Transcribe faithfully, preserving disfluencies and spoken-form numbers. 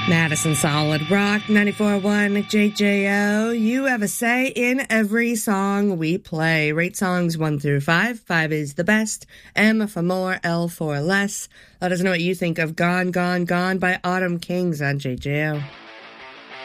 Madison Solid Rock, ninety-four point one J J O. You have a say in every song we play. Rate songs one through five. Five is the best. M for more, L for less. Let us know what you think of Gone, Gone, Gone by Autumn Kings on J J O.